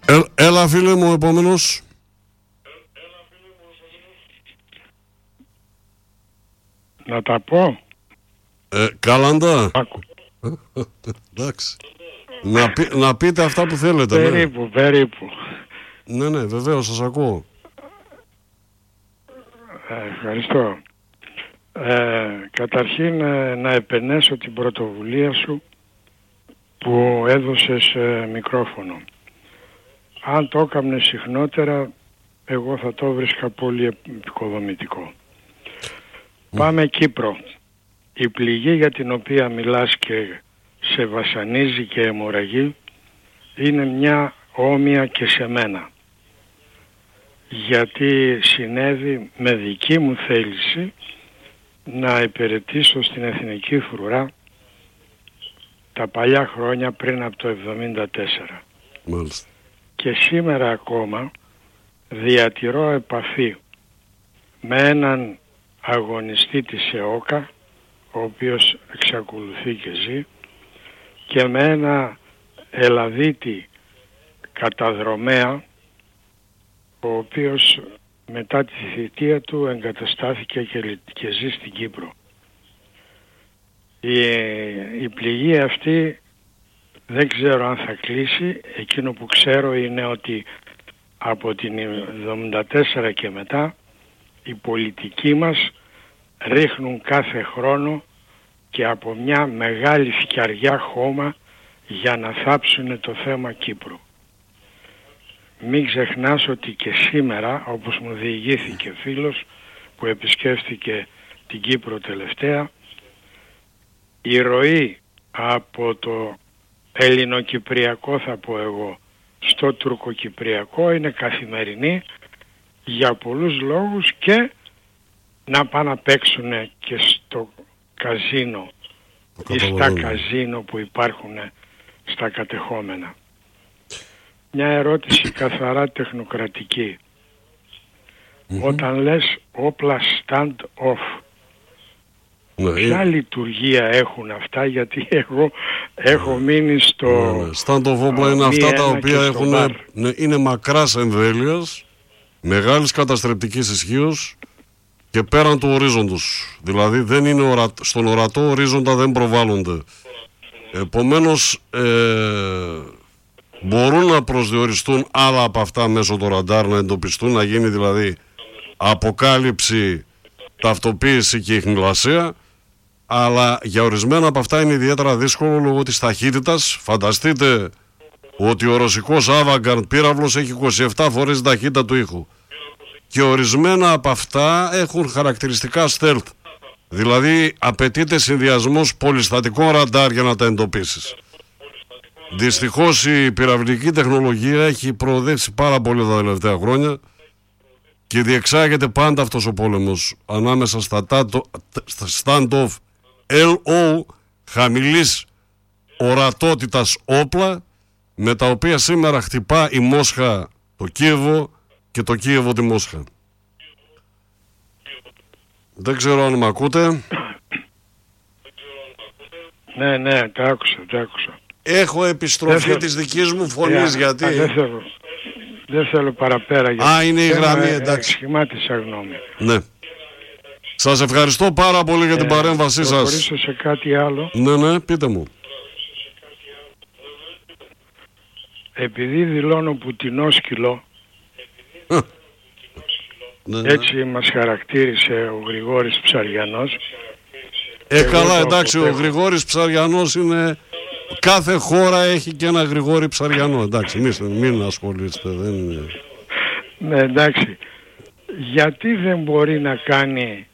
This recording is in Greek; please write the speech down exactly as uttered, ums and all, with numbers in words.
Ε, έλα φίλε μου, επόμενος. Να τα πω. Ε, Κάλαντα. Άκου. Εντάξει. Να, πει, να πείτε αυτά που θέλετε. Περίπου, ναι. περίπου. Ναι, ναι, βεβαίως, σας ακούω. Ε, ευχαριστώ. Ε, καταρχήν ε, να επενέσω την πρωτοβουλία σου που έδωσες ε, μικρόφωνο. Αν το έκαμνε συχνότερα, εγώ θα το βρίσκα πολύ επικοδομητικό. Mm. Πάμε Κύπρο. Η πληγή για την οποία μιλάς και σε βασανίζει και αιμορραγεί είναι μια όμοια και σε μένα. Γιατί συνέβη με δική μου θέληση να υπηρετήσω στην Εθνική Φρουρά τα παλιά χρόνια πριν από το εβδομήντα τέσσερα. Μάλιστα. Και σήμερα ακόμα διατηρώ επαφή με έναν αγωνιστή της ΕΟΚΑ, ο οποίος εξακολουθεί και ζει, και με ένα Ελλαδίτη καταδρομέα, ο οποίος μετά τη θητεία του εγκαταστάθηκε και, και ζει στην Κύπρο. Η, η πληγή αυτή δεν ξέρω αν θα κλείσει. Εκείνο που ξέρω είναι ότι από την εβδομήντα τέσσερα και μετά οι πολιτικοί μας ρίχνουν κάθε χρόνο και από μια μεγάλη φτιαριά χώμα για να θάψουν το θέμα Κύπρου. Μην ξεχνάς ότι και σήμερα, όπως μου διηγήθηκε φίλος που επισκέφθηκε την Κύπρο τελευταία, η ροή από το ελληνοκυπριακό, θα πω εγώ, στο τουρκοκυπριακό είναι καθημερινή για πολλούς λόγους, και να πάνε να παίξουν και στο καζίνο ή στα καζίνο που υπάρχουν στα κατεχόμενα. Μια ερώτηση καθαρά τεχνοκρατική. Mm-hmm. Όταν λες όπλα stand-off, ναι, ποια είναι... λειτουργία έχουν αυτά? Γιατί εγώ έχω μείνει στο... Ναι, stand-off όπλα είναι αυτά τα οποία έχουν, ναι, είναι μακράς εμβέλειας, μεγάλης καταστρεπτικής ισχύως και πέραν του ορίζοντος. Δηλαδή δεν είναι ορα... στον ορατό ορίζοντα δεν προβάλλονται. Επομένως ε... μπορούν να προσδιοριστούν άλλα από αυτά μέσω του ραντάρ, να εντοπιστούν, να γίνει δηλαδή αποκάλυψη, ταυτοποίηση και ιχνηλασία, αλλά για ορισμένα από αυτά είναι ιδιαίτερα δύσκολο λόγω της ταχύτητας. Φανταστείτε ότι ο ρωσικός Avangard πύραυλος έχει είκοσι επτά φορές την ταχύτητα του ήχου και ορισμένα από αυτά έχουν χαρακτηριστικά stealth, δηλαδή απαιτείται συνδυασμός πολυστατικών ραντάρ για να τα εντοπίσεις. Δυστυχώς η πυραυλική τεχνολογία έχει προοδεύσει πάρα πολύ τα τελευταία χρόνια και διεξάγεται πάντα αυτός ο πόλεμος ανάμεσα στα stand-off ελ ο, χαμηλής ορατότητας όπλα, με τα οποία σήμερα χτυπά η Μόσχα το Κίεβο και το Κίεβο τη Μόσχα. Δεν ξέρω αν με ακούτε. Ναι, ναι, τα άκουσα, τα άκουσα. Έχω επιστροφή δεν της δικής μου φωνής, yeah, γιατί... Α, δεν, θέλω, δεν θέλω παραπέρα. Γιατί α, είναι η γραμμή, εντάξει. Σχημάτισα γνώμη. Ναι. Σας ευχαριστώ πάρα πολύ για την ε, παρέμβασή σας. Θα προχωρήσω σε κάτι άλλο. Ναι, ναι, πείτε μου. Επειδή δηλώνω πουτινό σκυλό, ναι, ναι. Έτσι μας χαρακτήρισε ο Γρηγόρης Ψαριανός. Ε, καλά, εντάξει, ο Γρηγόρης Ψαριανός είναι... Κάθε χώρα έχει και ένα Γρηγόρη Ψαριανό. Εντάξει, μην, μην ασχολείστε. Δεν είναι... Ναι, εντάξει. Γιατί δεν μπορεί να κάνει